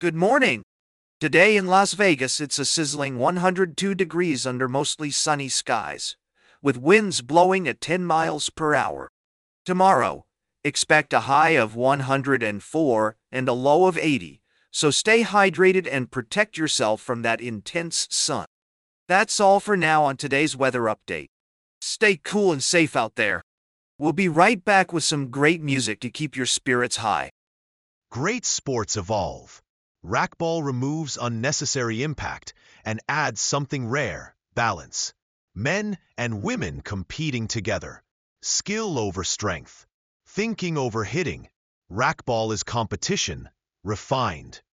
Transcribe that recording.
Good morning. Today in Las Vegas, it's a sizzling 102 degrees under mostly sunny skies, with winds blowing at 10 miles per hour. Tomorrow, expect a high of 104 and a low of 80, so stay hydrated and protect yourself from that intense sun. That's all for now on today's weather update. Stay cool and safe out there. We'll be right back with some great music to keep your spirits high. Great sports evolve. Racquetball removes unnecessary impact and adds something rare, balance. Men and women competing together. Skill over strength. Thinking over hitting. Racquetball is competition, refined.